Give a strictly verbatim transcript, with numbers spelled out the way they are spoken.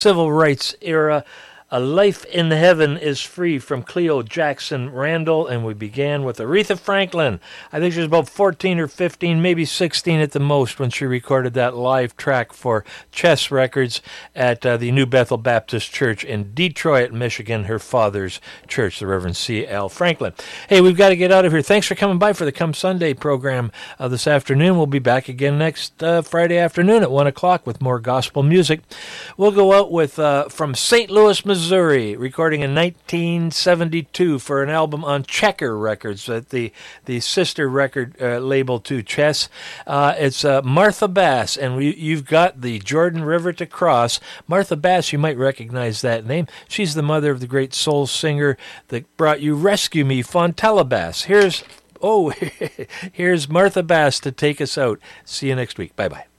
Civil rights era. A Life in Heaven is Free from Cleo Jackson Randall, and we began with Aretha Franklin. I think she was about fourteen or fifteen, maybe sixteen at the most, when she recorded that live track for Chess Records at uh, the New Bethel Baptist Church in Detroit, Michigan, her father's church, the Reverend C L Franklin. Hey, we've got to get out of here. Thanks for coming by for the Come Sunday program uh, this afternoon. We'll be back again next uh, Friday afternoon at one o'clock with more gospel music. We'll go out with uh, from Saint Louis, Missouri. Missouri, recording in nineteen seventy-two for an album on Checker Records, uh, the the sister record uh, label to Chess. Uh, it's uh, Martha Bass, and we, you've got the Jordan River to cross. Martha Bass, you might recognize that name. She's the mother of the great soul singer that brought you Rescue Me, Fontella Bass. Here's, oh, here's Martha Bass to take us out. See you next week. Bye-bye.